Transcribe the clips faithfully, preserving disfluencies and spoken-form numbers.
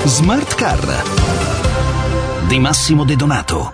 Smart Car di Massimo De Donato.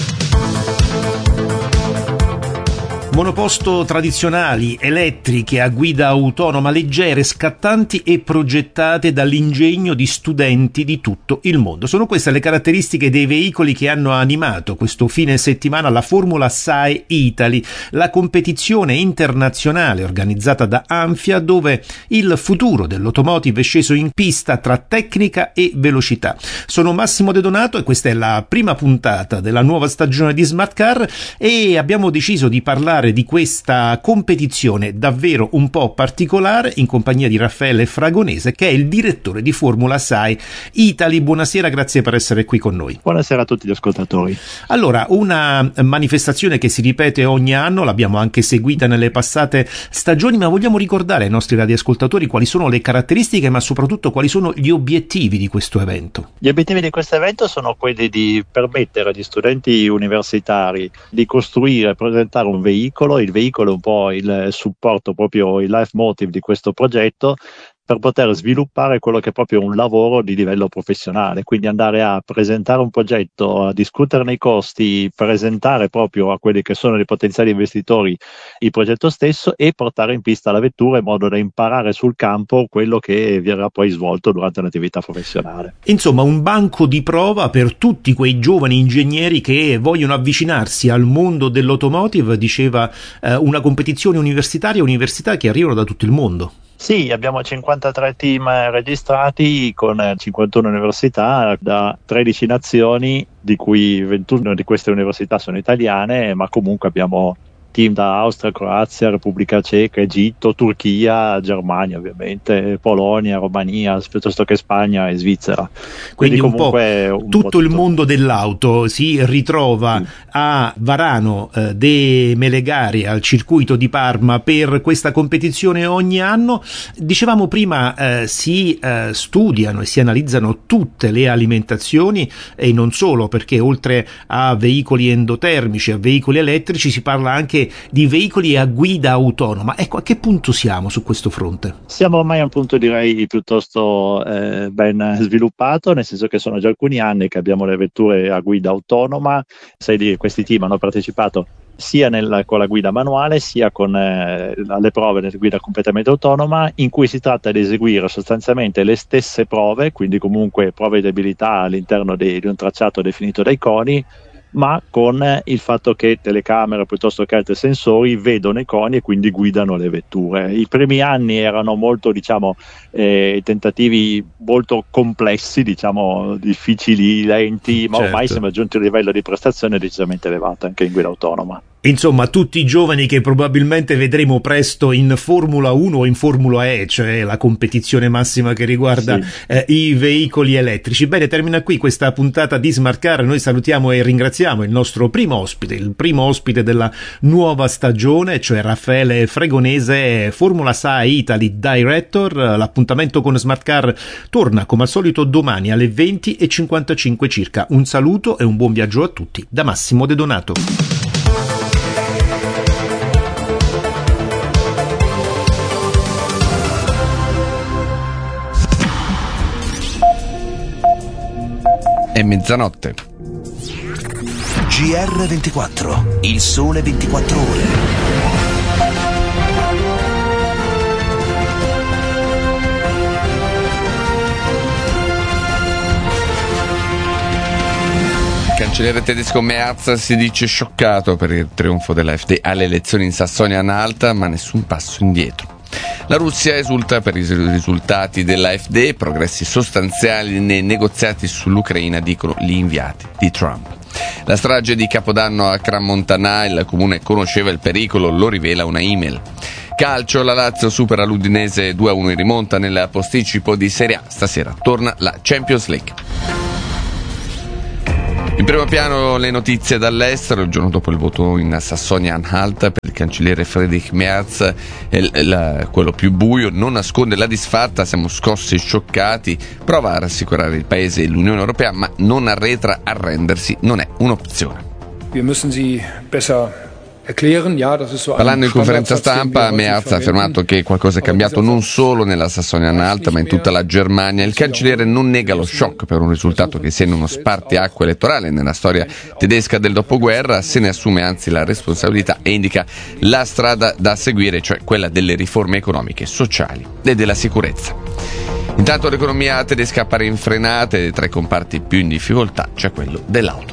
Monoposto tradizionali, elettriche, a guida autonoma, leggere, scattanti e progettate dall'ingegno di studenti di tutto il mondo. Sono queste le caratteristiche dei veicoli che hanno animato questo fine settimana la Formula S A E Italy, la competizione internazionale organizzata da Anfia, dove il futuro dell'automotive è sceso in pista tra tecnica e velocità. Sono Massimo De Donato e questa è la prima puntata della nuova stagione di Smart Car e abbiamo deciso di parlare di questa competizione davvero un po' particolare in compagnia di Raffaele Fragonese, che è il direttore di Formula S A E Italy. Buonasera, grazie per essere qui con noi. Buonasera a tutti gli ascoltatori. Allora, una manifestazione che si ripete ogni anno, l'abbiamo anche seguita nelle passate stagioni, ma vogliamo ricordare ai nostri radioascoltatori quali sono le caratteristiche, ma soprattutto quali sono gli obiettivi di questo evento. Gli obiettivi di questo evento sono quelli di permettere agli studenti universitari di costruire e presentare un veicolo. Il veicolo è un po' il supporto, proprio il life motive di questo progetto, per poter sviluppare quello che è proprio un lavoro di livello professionale, quindi andare a presentare un progetto, a discuterne i costi, presentare proprio a quelli che sono i potenziali investitori il progetto stesso e portare in pista la vettura in modo da imparare sul campo quello che verrà poi svolto durante un'attività professionale. Insomma, un banco di prova per tutti quei giovani ingegneri che vogliono avvicinarsi al mondo dell'automotive, diceva eh, una competizione universitaria, università che arrivano da tutto il mondo. Sì, abbiamo cinquantatré team registrati con cinquantuno università da tredici nazioni, di cui ventuno di queste università sono italiane, ma comunque abbiamo team da Austria, Croazia, Repubblica Ceca, Egitto, Turchia, Germania ovviamente, Polonia, Romania, piuttosto che Spagna e Svizzera. Quindi, Quindi un comunque po' un tutto po' il mondo dell'auto si ritrova sì. a Varano eh, de Melegari, al circuito di Parma, per questa competizione ogni anno. Dicevamo prima eh, si eh, studiano e si analizzano tutte le alimentazioni e non solo, perché oltre a veicoli endotermici, a veicoli elettrici, si parla anche di veicoli a guida autonoma. Ecco, a che punto siamo su questo fronte? Siamo ormai a un punto, direi, piuttosto eh, ben sviluppato, nel senso che sono già alcuni anni che abbiamo le vetture a guida autonoma. Sei di questi team hanno partecipato sia nel, con la guida manuale sia con eh, le prove di guida completamente autonoma, in cui si tratta di eseguire sostanzialmente le stesse prove, quindi comunque prove di abilità all'interno di, di un tracciato definito dai coni, ma con il fatto che telecamere piuttosto che altri sensori vedono i coni e quindi guidano le vetture. I primi anni erano molto, diciamo, eh, tentativi molto complessi, diciamo, difficili, lenti, ma certo. Ormai siamo giunti a un livello di prestazione decisamente elevato anche in guida autonoma. Insomma, tutti i giovani che probabilmente vedremo presto in Formula uno o in Formula E, cioè la competizione massima che riguarda sì. eh, i veicoli elettrici. Bene, termina qui questa puntata di Smart Car. Noi salutiamo e ringraziamo il nostro primo ospite, il primo ospite della nuova stagione, cioè Raffaele Fragonese, Formula S A E Italy Director. L'appuntamento con Smart Car torna come al solito domani alle venti e cinquantacinque circa. Un saluto e un buon viaggio a tutti da Massimo De Donato. È mezzanotte. G R ventiquattro, il sole ventiquattro ore. Il cancelliere tedesco Merz si dice scioccato per il trionfo dell'A F D alle elezioni in Sassonia-Anhalt, ma nessun passo indietro. La Russia esulta per i risultati dell'A F D, progressi sostanziali nei negoziati sull'Ucraina, dicono gli inviati di Trump. La strage di Capodanno a Crans-Montana, il comune conosceva il pericolo, lo rivela una email. Calcio, la Lazio supera l'Udinese due a uno in rimonta nel posticipo di Serie A. Stasera torna la Champions League. In primo piano le notizie dall'estero. Il giorno dopo il voto in Sassonia-Anhalt per il cancelliere Friedrich Merz, il, quello più buio, non nasconde la disfatta. Siamo scossi e scioccati, prova a rassicurare il paese e l'Unione Europea, ma non arretra. Arrendersi non è un'opzione. Wir müssen sie besser Parlando in conferenza stampa, Merz ha affermato che qualcosa è cambiato non solo nella Sassonia-Anhalt ma in tutta la Germania. Il cancelliere non nega lo shock per un risultato che segna uno spartiacque elettorale nella storia tedesca del dopoguerra, se ne assume anzi la responsabilità e indica la strada da seguire, cioè quella delle riforme economiche, sociali e della sicurezza. Intanto l'economia tedesca appare infrenata e tra i comparti più in difficoltà c'è quello dell'auto.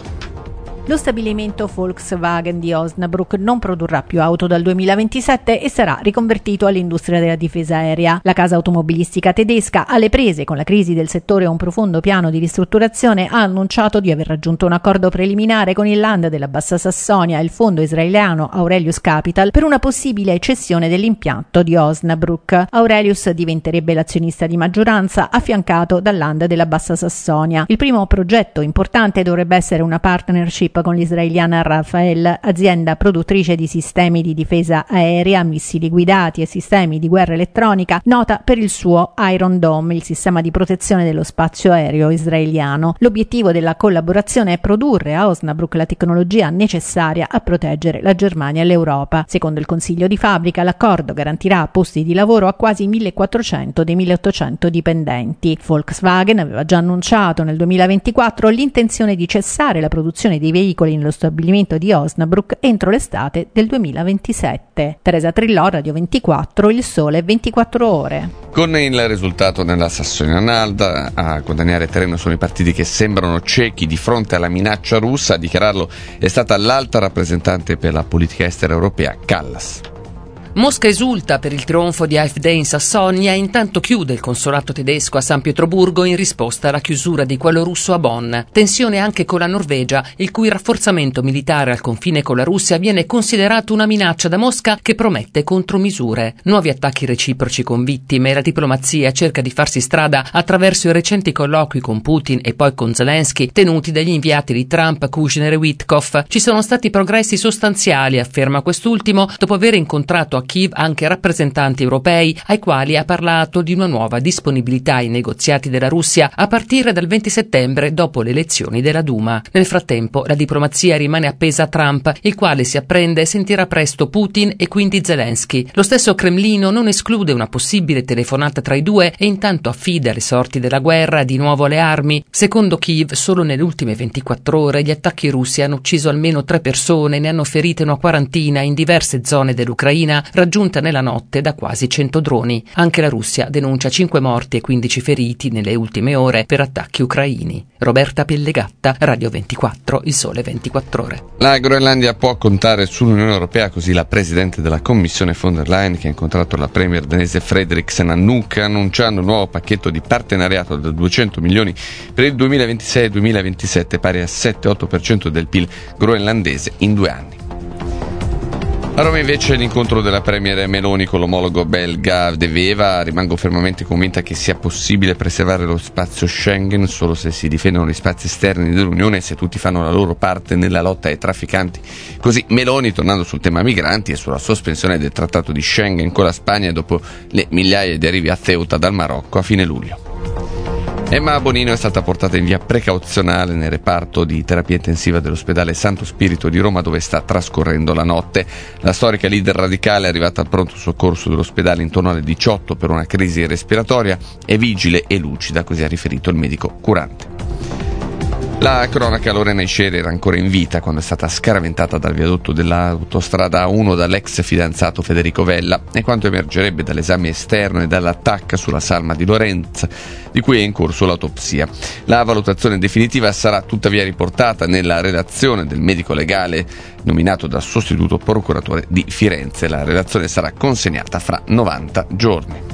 Lo stabilimento Volkswagen di Osnabrück non produrrà più auto dal duemilaventisette e sarà riconvertito all'industria della difesa aerea. La casa automobilistica tedesca, alle prese con la crisi del settore e un profondo piano di ristrutturazione, ha annunciato di aver raggiunto un accordo preliminare con il Land della Bassa Sassonia e il fondo israeliano Aurelius Capital per una possibile cessione dell'impianto di Osnabrück. Aurelius diventerebbe l'azionista di maggioranza, affiancato dal Land della Bassa Sassonia. Il primo progetto importante dovrebbe essere una partnership con l'israeliana Rafael, azienda produttrice di sistemi di difesa aerea, missili guidati e sistemi di guerra elettronica, nota per il suo Iron Dome, il sistema di protezione dello spazio aereo israeliano. L'obiettivo della collaborazione è produrre a Osnabrück la tecnologia necessaria a proteggere la Germania e l'Europa. Secondo il consiglio di fabbrica, l'accordo garantirà posti di lavoro a quasi millequattrocento dei milleottocento dipendenti. Volkswagen aveva già annunciato nel duemilaventiquattro l'intenzione di cessare la produzione dei veicoli nello stabilimento di Osnabrück entro l'estate del duemilaventisette. Teresa Trillò, Radio ventiquattro, Il Sole ventiquattro Ore. Con il risultato nella Sassonia-Anhalt, a guadagnare terreno sono i partiti che sembrano ciechi di fronte alla minaccia russa. A dichiararlo è stata l'alta rappresentante per la politica estera europea, Kallas. Mosca esulta per il trionfo di AfD in Sassonia e intanto chiude il consolato tedesco a San Pietroburgo in risposta alla chiusura di quello russo a Bonn. Tensione anche con la Norvegia, il cui rafforzamento militare al confine con la Russia viene considerato una minaccia da Mosca che promette contromisure. Nuovi attacchi reciproci con vittime e la diplomazia cerca di farsi strada attraverso i recenti colloqui con Putin e poi con Zelensky tenuti dagli inviati di Trump, Kushner e Witkoff. Ci sono stati progressi sostanziali, afferma quest'ultimo, dopo aver incontrato a Kiev anche rappresentanti europei ai quali ha parlato di una nuova disponibilità ai negoziati della Russia a partire dal venti settembre dopo le elezioni della Duma. Nel frattempo la diplomazia rimane appesa a Trump, il quale si apprende sentirà presto Putin e quindi Zelensky. Lo stesso Cremlino non esclude una possibile telefonata tra i due e intanto affida le sorti della guerra di nuovo alle armi. Secondo Kiev, solo nelle ultime ventiquattro ore gli attacchi russi hanno ucciso almeno tre persone e ne hanno ferite una quarantina in diverse zone dell'Ucraina, raggiunta nella notte da quasi cento droni. Anche la Russia denuncia cinque morti e quindici feriti nelle ultime ore per attacchi ucraini. Roberta Pellegatta, Radio ventiquattro, Il Sole ventiquattro Ore. La Groenlandia può contare sull'Unione Europea, così la Presidente della Commissione von der Leyen, che ha incontrato la Premier danese Frederiksen a Nuuk, annunciando un nuovo pacchetto di partenariato da duecento milioni per il duemilaventisei duemilaventisette, pari al sette otto per cento del P I L groenlandese in due anni. A Roma invece l'incontro della Premier Meloni con l'omologo belga De Wever. Rimango fermamente convinta che sia possibile preservare lo spazio Schengen solo se si difendono gli spazi esterni dell'Unione e se tutti fanno la loro parte nella lotta ai trafficanti. Così Meloni, tornando sul tema migranti e sulla sospensione del trattato di Schengen con la Spagna dopo le migliaia di arrivi a Ceuta dal Marocco a fine luglio. Emma Bonino è stata portata in via precauzionale nel reparto di terapia intensiva dell'ospedale Santo Spirito di Roma, dove sta trascorrendo la notte. La storica leader radicale è arrivata al pronto soccorso dell'ospedale intorno alle diciotto per una crisi respiratoria. È vigile e lucida, così ha riferito il medico curante. La cronaca: Lorena Isceri era ancora in vita quando è stata scaraventata dal viadotto dell'autostrada A uno dall'ex fidanzato Federico Vella, e quanto emergerebbe dall'esame esterno e dall'attacca sulla salma di Lorenz, di cui è in corso l'autopsia. La valutazione definitiva sarà tuttavia riportata nella relazione del medico legale nominato dal sostituto procuratore di Firenze. La relazione sarà consegnata fra novanta giorni.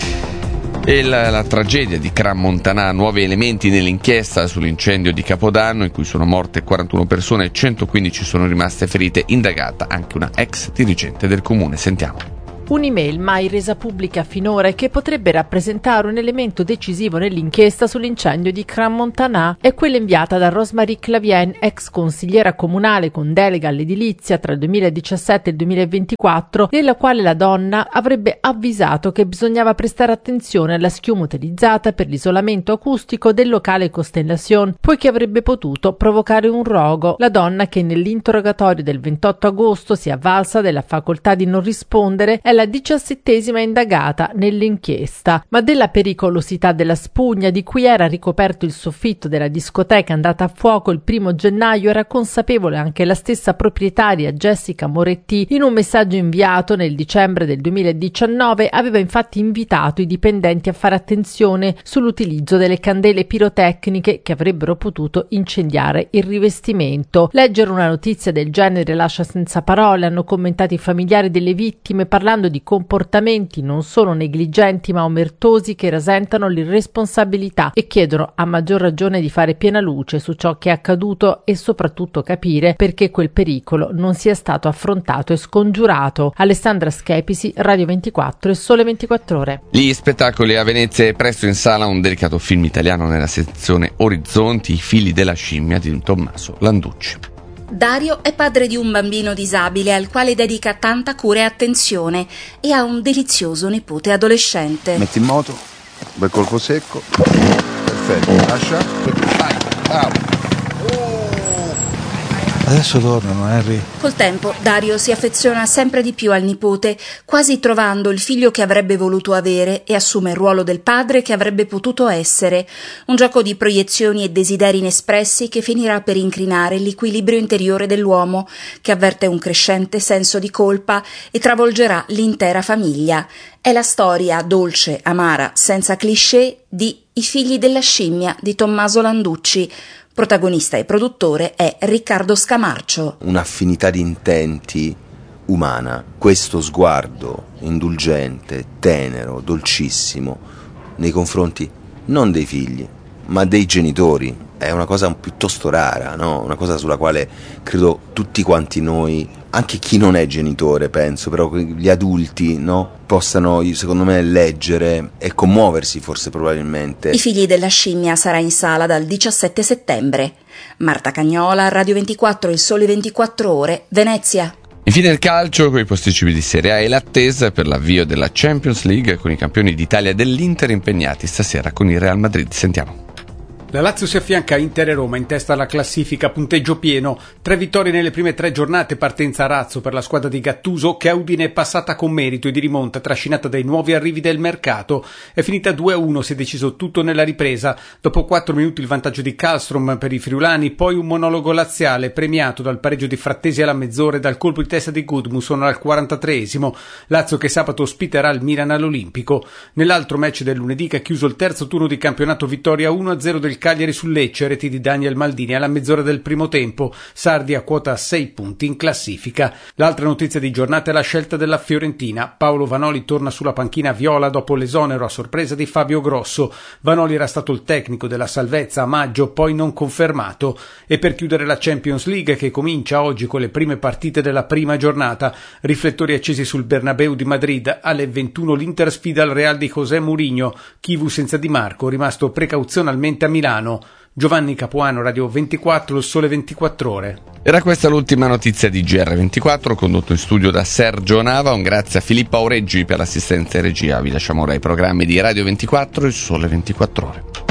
E la, la tragedia di Cram Montanà, nuovi elementi nell'inchiesta sull'incendio di Capodanno in cui sono morte quarantuno persone e centoquindici sono rimaste ferite, indagata anche una ex dirigente del comune. Sentiamo. Un'email mai resa pubblica finora e che potrebbe rappresentare un elemento decisivo nell'inchiesta sull'incendio di Crans-Montana è quella inviata da Rosemarie Clavien, ex consigliera comunale con delega all'edilizia tra il duemiladiciassette e il duemilaventiquattro, nella quale la donna avrebbe avvisato che bisognava prestare attenzione alla schiuma utilizzata per l'isolamento acustico del locale Constellation, poiché avrebbe potuto provocare un rogo. La donna, che nell'interrogatorio del ventotto agosto si è avvalsa della facoltà di non rispondere, è la diciassettesima indagata nell'inchiesta, ma della pericolosità della spugna di cui era ricoperto il soffitto della discoteca andata a fuoco il primo gennaio era consapevole anche la stessa proprietaria Jessica Moretti. In un messaggio inviato nel dicembre del duemiladiciannove aveva infatti invitato i dipendenti a fare attenzione sull'utilizzo delle candele pirotecniche che avrebbero potuto incendiare il rivestimento. Leggere una notizia del genere lascia senza parole, hanno commentato i familiari delle vittime, parlando di comportamenti non solo negligenti ma omertosi che rasentano l'irresponsabilità, e chiedono a maggior ragione di fare piena luce su ciò che è accaduto e soprattutto capire perché quel pericolo non sia stato affrontato e scongiurato. Alessandra Schepisi, Radio ventiquattro e Sole ventiquattro Ore. Gli spettacoli a Venezia e presto in sala un delicato film italiano nella sezione Orizzonti, I figli della scimmia di Tommaso Landucci. Dario è padre di un bambino disabile al quale dedica tanta cura e attenzione e ha un delizioso nipote adolescente. Metti in moto, bel colpo secco, perfetto, lascia, vai, bravo. Adesso tornano, Henry. Col tempo Dario si affeziona sempre di più al nipote, quasi trovando il figlio che avrebbe voluto avere, e assume il ruolo del padre che avrebbe potuto essere. Un gioco di proiezioni e desideri inespressi che finirà per incrinare l'equilibrio interiore dell'uomo, che avverte un crescente senso di colpa e travolgerà l'intera famiglia. È la storia dolce, amara, senza cliché di I figli della scimmia di Tommaso Landucci. Protagonista e produttore è Riccardo Scamarcio. Un'affinità di intenti umana, questo sguardo indulgente, tenero, dolcissimo nei confronti non dei figli, ma dei genitori. È una cosa piuttosto rara, no? Una cosa sulla quale credo tutti quanti noi, anche chi non è genitore, penso, però gli adulti, no? Possano, secondo me, leggere e commuoversi, forse probabilmente. I figli della scimmia sarà in sala dal diciassette settembre. Marta Cagnola, Radio ventiquattro e Sole ventiquattro Ore, Venezia. Infine il calcio, con i posticipi di Serie A e l'attesa per l'avvio della Champions League, con i campioni d'Italia dell'Inter impegnati stasera con il Real Madrid. Sentiamo. La Lazio si affianca a Inter e Roma in testa alla classifica, punteggio pieno. Tre vittorie nelle prime tre giornate, partenza a razzo per la squadra di Gattuso, che a Udine è passata con merito e di rimonta, trascinata dai nuovi arrivi del mercato. È finita due a uno, si è deciso tutto nella ripresa. Dopo quattro minuti il vantaggio di Kallström per i friulani, poi un monologo laziale premiato dal pareggio di Frattesi alla mezz'ora e dal colpo di testa di Gudmundsson al quarantatreesimo. Lazio che sabato ospiterà il Milan all'Olimpico. Nell'altro match del lunedì, che ha chiuso il terzo turno di campionato, vittoria uno a zero del Cagliari sul Lecce, reti di Daniel Maldini alla mezz'ora del primo tempo. Sardi a quota sei punti in classifica. L'altra notizia di giornata è la scelta della Fiorentina. Paolo Vanoli torna sulla panchina viola dopo l'esonero a sorpresa di Fabio Grosso. Vanoli era stato il tecnico della salvezza a maggio, poi non confermato. E per chiudere la Champions League, che comincia oggi con le prime partite della prima giornata. Riflettori accesi sul Bernabeu di Madrid. Alle ventuno l'Inter sfida il Real di José Mourinho. Chivu senza Di Marco, rimasto precauzionalmente a Milano. Giovanni Capuano, Radio ventiquattro, il Sole ventiquattro Ore. Era questa l'ultima notizia di G R ventiquattro, condotto in studio da Sergio Nava. Un grazie a Filippo Aureggi per l'assistenza e regia. Vi lasciamo ora ai programmi di Radio ventiquattro e il Sole ventiquattro Ore.